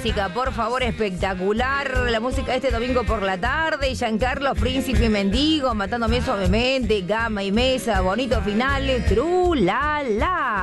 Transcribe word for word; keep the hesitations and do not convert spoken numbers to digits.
música, por favor, espectacular. La música este domingo por la tarde. Giancarlo, Príncipe Mendigo, Matándome Suavemente, Gama y Mesa, bonito final, tru, la, la.